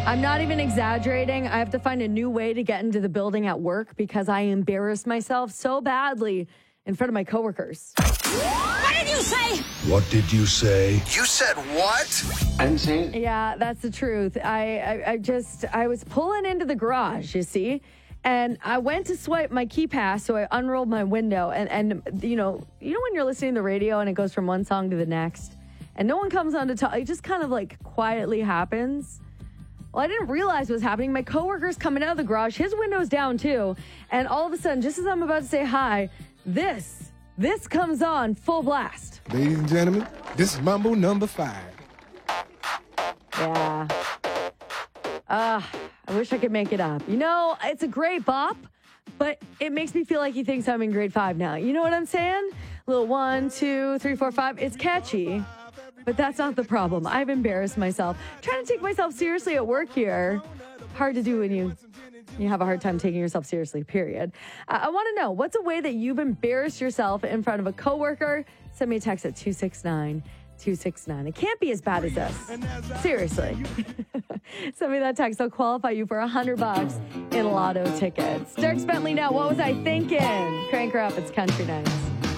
I'm not even exaggerating. I have to find a new way to get into the building at work because I embarrassed myself so badly in front of my coworkers. What did you say? What did you say? You said what? I didn't say it. Yeah, that's the truth. I was pulling into the garage, you see, and I went to swipe my key pass, so I unrolled my window, and you know when you're listening to the radio and it goes from one song to the next, and no one comes on to talk, it just kind of like quietly happens. Well, I didn't realize what was happening. My coworker's coming out of the garage, his window's down too, and all of a sudden, just as I'm about to say hi, this comes on full blast. Ladies and gentlemen, this is Mambo number 5. Yeah. I wish I could make it up. You know, it's a great bop, but it makes me feel like he thinks I'm in grade 5 now. You know what I'm saying? Little 1, 2, 3, 4, 5. It's catchy, but that's not the problem. I've embarrassed myself. Trying to take myself seriously at work here. Hard to do when you have a hard time taking yourself seriously, period. I want to know, what's a way that you've embarrassed yourself in front of a coworker? Send me a text at 269-269. It can't be as bad as this. Seriously. Send me that text. I'll qualify you for $100 in lotto tickets. Dirk Bentley now. What was I thinking? Crank her up. It's Country Nights.